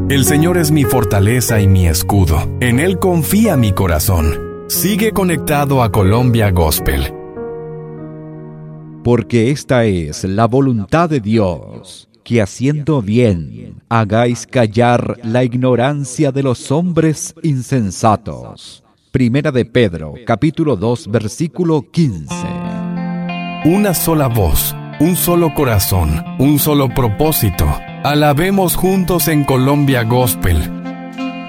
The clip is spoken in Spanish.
El Señor es mi fortaleza y mi escudo. En Él confía mi corazón. Sigue conectado a Colombia Gospel. Porque esta es la voluntad de Dios, que haciendo bien hagáis callar la ignorancia de los hombres insensatos. Primera de Pedro, capítulo 2, versículo 15. Una sola voz, un solo corazón, un solo propósito. Alabemos juntos en Colombia Gospel.